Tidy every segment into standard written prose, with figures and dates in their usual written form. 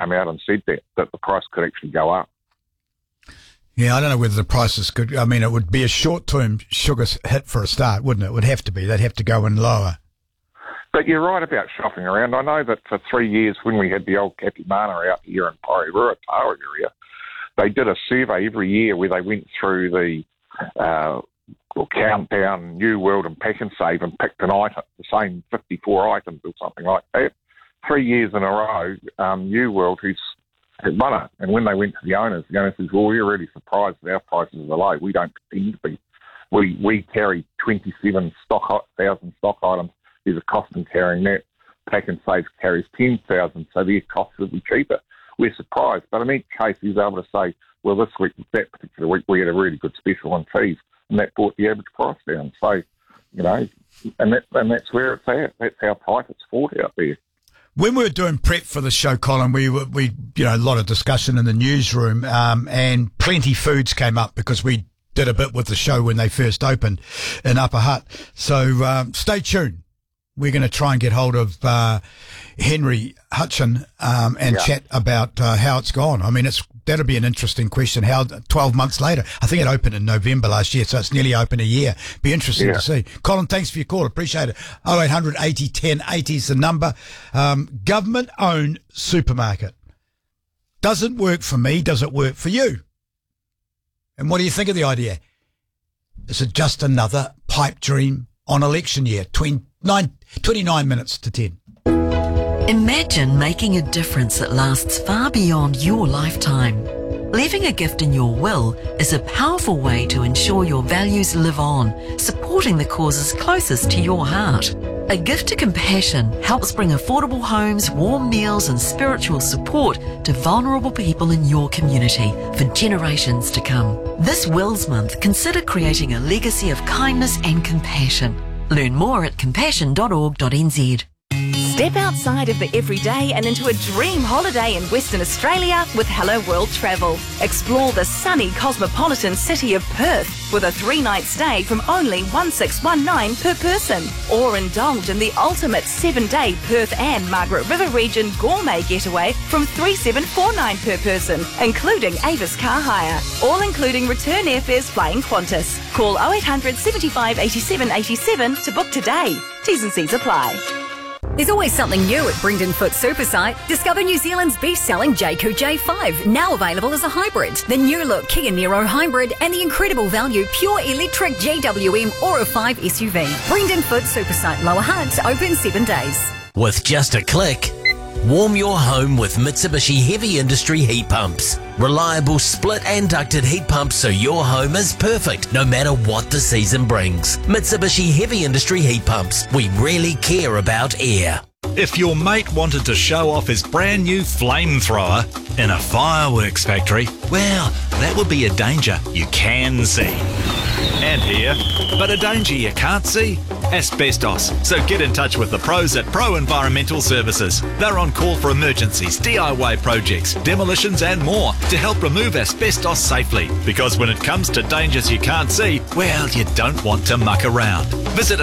come out and said that the price could actually go up. Yeah, I don't know whether the prices could. I mean, it would be a short-term sugar hit for a start, wouldn't it? It would have to be. They'd have to go in lower. But you're right about shopping around. I know that for 3 years when we had the old Capimana out here in Porirua, Tawa area, they did a survey every year where they went through the Countdown, New World and Pack and Save and picked an item, the same 54 items or something like that. 3 years in a row, New World, who's had won it. And when they went to the owners says, well, we're really surprised that our prices are low. We don't pretend to be. We carry 27,000 stock items. There's a cost in carrying that. Pack and Save carries 10,000, so their costs will be cheaper. We're surprised. But in each case, he's able to say, well, this week, that particular week, we had a really good special on fees, and that brought the average price down. So, and that's where it's at. That's how tight it's fought out there. When we were doing prep for the show, Colin, we a lot of discussion in the newsroom, and Plenty Foods came up because we did a bit with the show when they first opened in Upper Hutt. So stay tuned. We're going to try and get hold of Henry Hutchin and chat about how it's gone. I mean, that'll be an interesting question. How 12 months later, I think it opened in November last year, so it's nearly open a year. Be interesting to see. Colin, thanks for your call. Appreciate it. 0800 80 10 80 is the number. Government-owned supermarket. Doesn't work for me. Does it work for you? And what do you think of the idea? Is it just another pipe dream on election year? 29 minutes to 10. Imagine making a difference that lasts far beyond your lifetime. Leaving a gift in your will is a powerful way to ensure your values live on, supporting the causes closest to your heart. A gift to compassion helps bring affordable homes, warm meals and spiritual support to vulnerable people in your community for generations to come. This Wills Month, consider creating a legacy of kindness and compassion. Learn more at compassion.org.nz. Step outside of the everyday and into a dream holiday in Western Australia with Hello World Travel. Explore the sunny cosmopolitan city of Perth with a 3-night stay from only $1,619 per person. Or indulge in the ultimate 7-day Perth and Margaret River region gourmet getaway from $3,749 per person, including Avis car hire. All including return airfares flying Qantas. Call 0800 75 87 87 to book today. T's and C's apply. There's always something new at Brington Foot Supersite. Discover New Zealand's best-selling Jayco J5, now available as a hybrid. The new-look Kia Niro Hybrid and the incredible value pure electric GWM Aura 5 SUV. Brington Foot Supersite, Lower Hutt, open 7 days. With just a click, warm your home with Mitsubishi Heavy Industry heat pumps. Reliable split and ducted heat pumps so your home is perfect no matter what the season brings. Mitsubishi Heavy Industry heat pumps. We really care about air. If your mate wanted to show off his brand new flamethrower in a fireworks factory, well, that would be a danger you can see and hear, but a danger you can't see? Asbestos. So get in touch with the pros at Pro Environmental Services. They're on call for emergencies, DIY projects, demolitions and more to help remove asbestos safely. Because when it comes to dangers you can't see, well, you don't want to muck around. Visit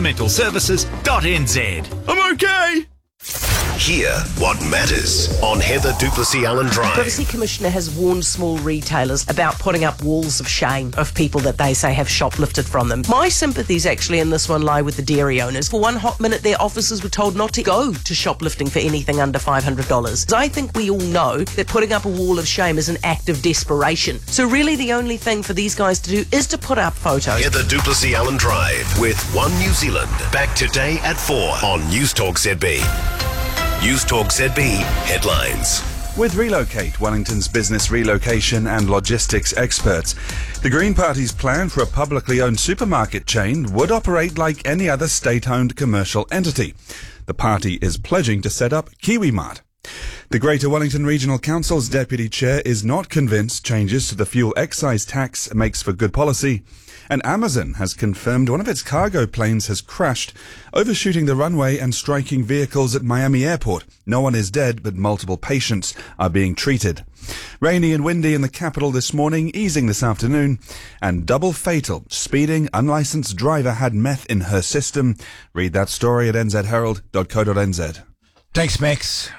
environmentalservices.nz. I'm okay! Hear what matters on Heather Duplessis Allen Drive. Privacy Commissioner has warned small retailers about putting up walls of shame of people that they say have shoplifted from them. My sympathies actually in this one lie with the dairy owners. For one hot minute, their officers were told not to go to shoplifting for anything under $500. I think we all know that putting up a wall of shame is an act of desperation. So really the only thing for these guys to do is to put up photos. Heather Duplessis Allen Drive with One New Zealand. Back today at 4 on Newstalk ZB. Newstalk ZB headlines. With Relocate, Wellington's business relocation and logistics experts, the Green Party's plan for a publicly owned supermarket chain would operate like any other state-owned commercial entity. The party is pledging to set up KiwiMart. The Greater Wellington Regional Council's Deputy Chair is not convinced changes to the fuel excise tax makes for good policy. And Amazon has confirmed one of its cargo planes has crashed, overshooting the runway and striking vehicles at Miami Airport. No one is dead, but multiple patients are being treated. Rainy and windy in the capital this morning, easing this afternoon. And double fatal. Speeding, unlicensed driver had meth in her system. Read that story at nzherald.co.nz. Thanks, Max.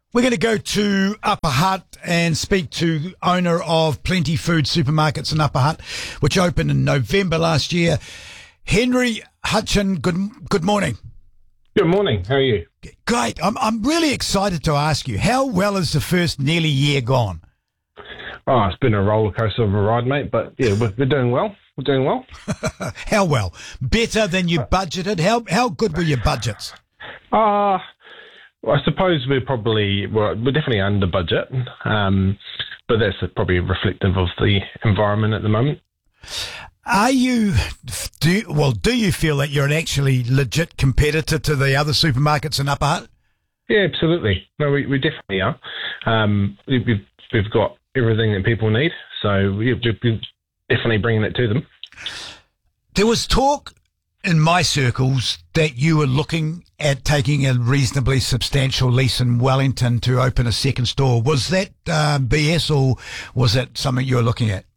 We're going to go to Upper Hutt and speak to owner of Plenty Food Supermarkets in Upper Hutt, which opened in November last year. Henry Hutchin, good morning. Good morning. How are you? Great. I'm really excited to ask you, how well has the first nearly year gone? Oh, it's been a roller coaster of a ride, mate. But yeah, we're doing well. We're doing well. How well? Better than you budgeted? How good were your budgets? Well, I suppose we're definitely under budget, but that's probably reflective of the environment at the moment. Do you feel that you're an actually legit competitor to the other supermarkets in Upper Hutt? Yeah, absolutely. No, we definitely are. We've got everything that people need, so we're definitely bringing it to them. There was talk in my circles that you were looking at taking a reasonably substantial lease in Wellington to open a second store. Was that BS, or was that something you were looking at?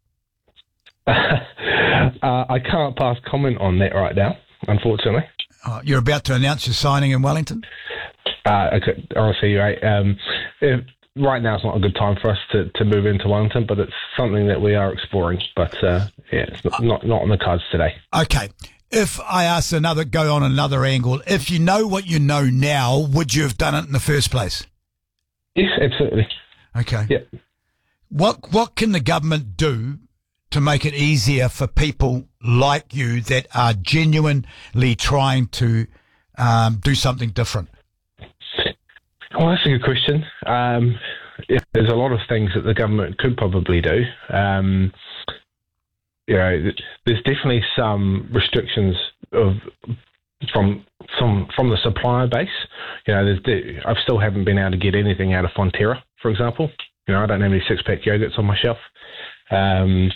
I can't pass comment on that right now, unfortunately. You're about to announce your signing in Wellington? Okay, honestly, right. Right now, it's not a good time for us to move into Wellington, but it's something that we are exploring. But it's not on the cards today. Okay. If I ask go on another angle, if you know what you know now, would you have done it in the first place? Yes, absolutely. Okay. Yeah. What can the government do to make it easier for people like you that are genuinely trying to do something different? Well, that's a good question. There's a lot of things that the government could probably do. There's definitely some restrictions from the supplier base. I still haven't been able to get anything out of Fonterra, for example. I don't have any 6-pack yogurts on my shelf. I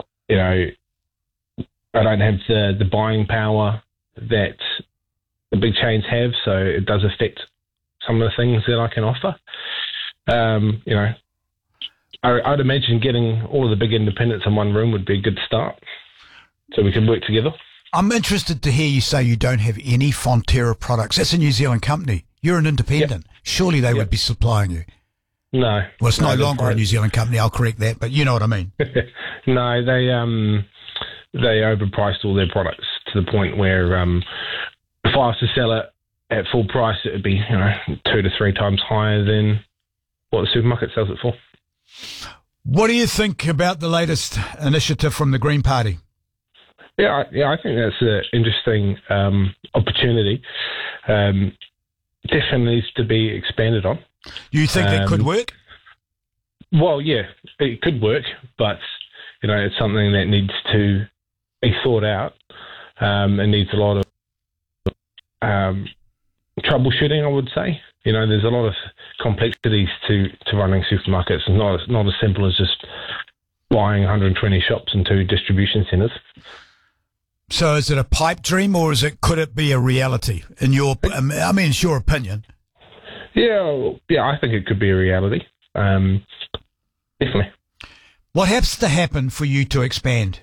don't have the buying power that the big chains have, so it does affect some of the things that I can offer. I'd imagine getting all of the big independents in one room would be a good start, so we can work together. I'm interested to hear you say you don't have any Fonterra products. That's a New Zealand company. You're an independent. Yep. Surely they would be supplying you. No. Well, it's no longer a New Zealand company. I'll correct that, but you know what I mean. No, they overpriced all their products to the point where if I was to sell it at full price, it would be 2 to 3 times higher than what the supermarket sells it for. What do you think about the latest initiative from the Green Party? Yeah, I think that's an interesting opportunity. Definitely needs to be expanded on. You think that could work? Well, yeah, it could work, but it's something that needs to be thought out. It needs a lot of troubleshooting, I would say. There's a lot of complexities to running supermarkets. It's not as simple as just buying 120 shops and 2 distribution centres. So is it a pipe dream, or could it be a reality? It's your opinion. Yeah, I think it could be a reality. Definitely. What has to happen for you to expand?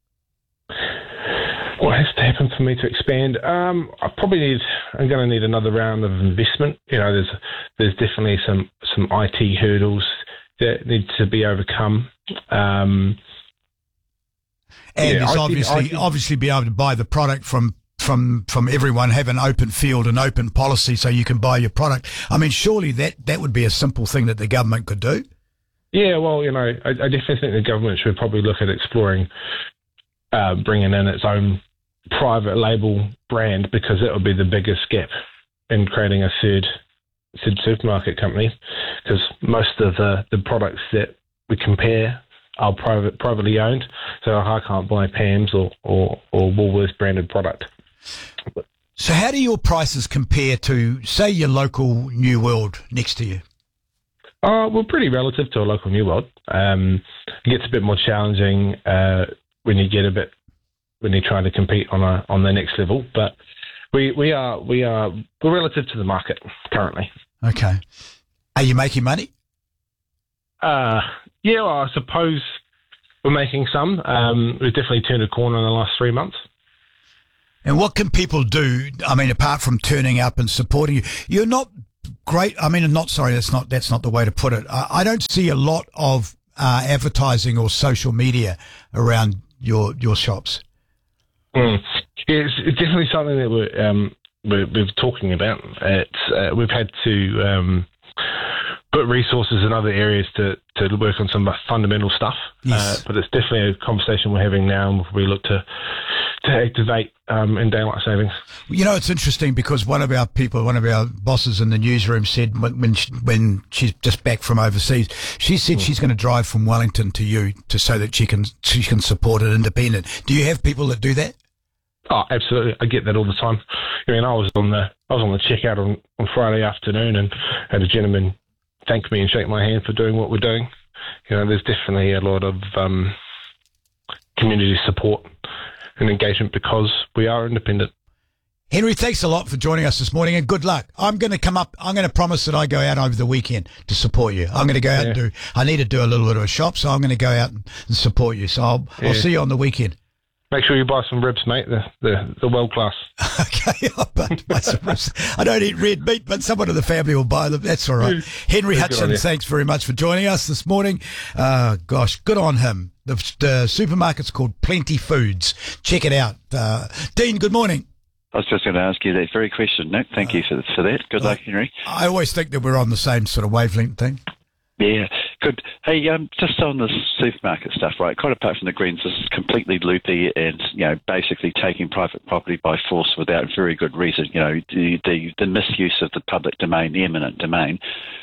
What has to happen for me to expand? I'm going to need another round of investment. There's definitely some IT hurdles that need to be overcome. Obviously be able to buy the product from everyone, have an open field and open policy so you can buy your product. Surely that would be a simple thing that the government could do. Yeah, well, I definitely think the government should probably look at exploring bringing in its own private label brand, because that would be the biggest gap in creating a third supermarket company, because most of the products that we compare are privately owned, so I can't buy Pam's or Woolworths branded product. So how do your prices compare to, say, your local New World next to you? Well, pretty relative to a local New World. It gets a bit more challenging when you're trying to compete on the next level, but we're relative to the market currently. Okay. Are you making money? Yeah, well, I suppose we're making some. We've definitely turned a corner in the last 3 months. And what can people do? Apart from turning up and supporting you, you're not great. I mean, that's not the way to put it. I don't see a lot of advertising or social media around your shops. Yeah, it's definitely something that we're talking about. We've had to put resources in other areas to work on some fundamental stuff. Yes. But it's definitely a conversation we're having now, and we look to activate in daylight savings. You know, it's interesting because one of our bosses in the newsroom said when she's just back from overseas, she said she's going to drive from Wellington to you so that she can support an independent. Do you have people that do that? Oh, absolutely. I get that all the time. I mean, I was on the checkout on Friday afternoon and had a gentleman thank me and shake my hand for doing what we're doing. You know, there's definitely a lot of community support and engagement because we are independent. Henry, thanks a lot for joining us this morning and good luck. I'm going to promise that I go out over the weekend to support you. I'm going to go out I need to do a little bit of a shop, so I'm going to go out and support you. So I'll see you on the weekend. Make sure you buy some ribs, mate. The world class. Okay, I'll buy some ribs. I don't eat red meat, but someone in the family will buy them. That's all right. Henry Hutchins, thanks very much for joining us this morning. Gosh, good on him. The supermarket's called Plenty Foods. Check it out. Dean, good morning. I was just going to ask you that very question, Nick. Thank you for that. Good luck, Henry. I always think that we're on the same sort of wavelength thing. Yeah, good. Hey, just on the supermarket stuff, right? Quite apart from the Greens, this is completely loopy and, basically taking private property by force without very good reason. The misuse of the public domain, the eminent domain.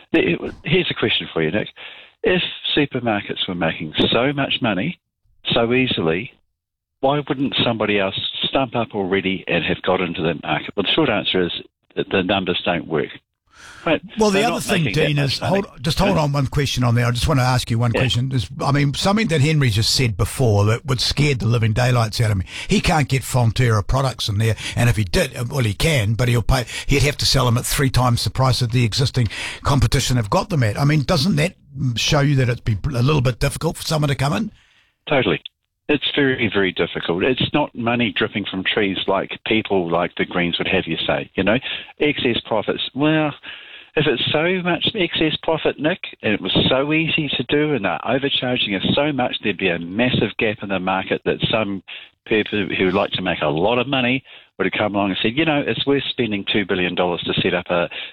Here's a question for you, Nick. If supermarkets were making so much money so easily, why wouldn't somebody else stump up already and have got into that market? Well, the short answer is that the numbers don't work. Right. Well, the other thing, Dean, is hold on one question on there. I just want to ask you one question. Something that Henry just said before that would scare the living daylights out of me. He can't get Fonterra products in there, and if he did, well, he can, but he'd have to sell them at 3 times the price that the existing competition have got them at. I mean, doesn't that show you that it'd be a little bit difficult for someone to come in? Totally. It's very, very difficult. It's not money dripping from trees like people like the Greens would have you say, Excess profits. Well, if it's so much excess profit, Nick, and it was so easy to do and they're overcharging us so much, there'd be a massive gap in the market that some people who like to make a lot of money would have come along and said, it's worth spending $2 billion to set up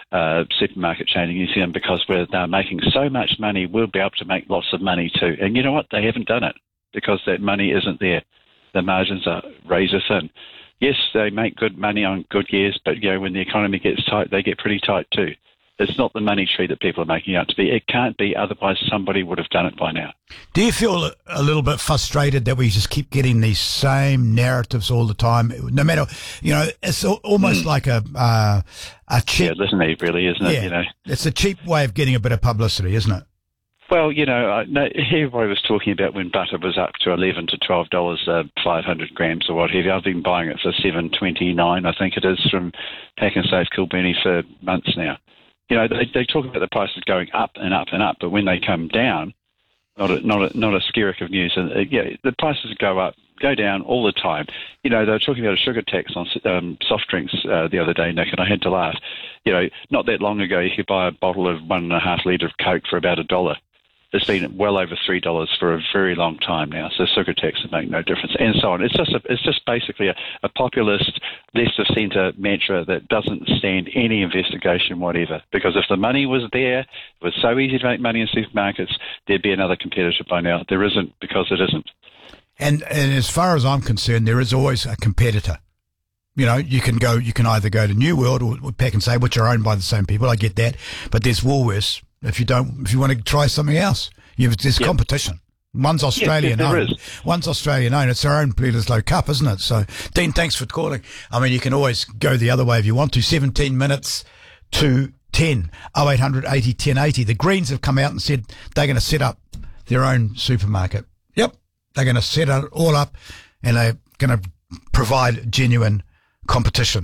a supermarket chain in New Zealand because they're making so much money, we'll be able to make lots of money too. And you know what? They haven't done it because that money isn't there. The margins are razor thin. Yes, they make good money on good years, but when the economy gets tight, they get pretty tight too. It's not the money tree that people are making out to be. It can't be, otherwise somebody would have done it by now. Do you feel a little bit frustrated that we just keep getting these same narratives all the time? No matter, it's almost like a cheap... Yeah, listen, really, isn't it? Yeah, it's a cheap way of getting a bit of publicity, isn't it? Well, everybody was talking about when butter was up to $11 to $12, 500 grams or what have you. I've been buying it for $7.29, I think it is, from Pack and Save Kilburnie for months now. They talk about the prices going up and up and up, but when they come down, not a skerrick of news. And the prices go down all the time. They were talking about a sugar tax on soft drinks the other day, Nick, and I had to laugh. Not that long ago, you could buy a bottle of 1.5 litre of Coke for about $1. It's been well over $3 for a very long time now, so sugar tax would make no difference, and so on. It's just basically a populist, left-of-centre mantra that doesn't stand any investigation whatever. Because if the money was there, it was so easy to make money in supermarkets, there'd be another competitor by now. There isn't, because it isn't. And as far as I'm concerned, there is always a competitor. You can either go to New World or Pack and Save, which are owned by the same people. I get that, but there's Woolworths. If you want to try something else, there's competition. One's Australian owned. One's Australian owned. It's our own Bledisloe Cup, isn't it? So, Dean, thanks for calling. I mean, you can always go the other way if you want to. 17 minutes to 10. 0800 80 1080. The Greens have come out and said they're going to set up their own supermarket. Yep. They're going to set it all up and they're going to provide genuine competition.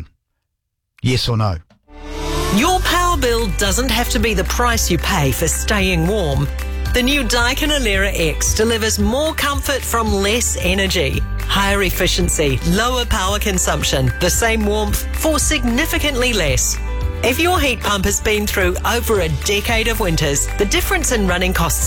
Yes or no? Your power bill doesn't have to be the price you pay for staying warm. The new Daikin Alera X delivers more comfort from less energy, higher efficiency, lower power consumption, the same warmth for significantly less. If your heat pump has been through over a decade of winters, the difference in running costs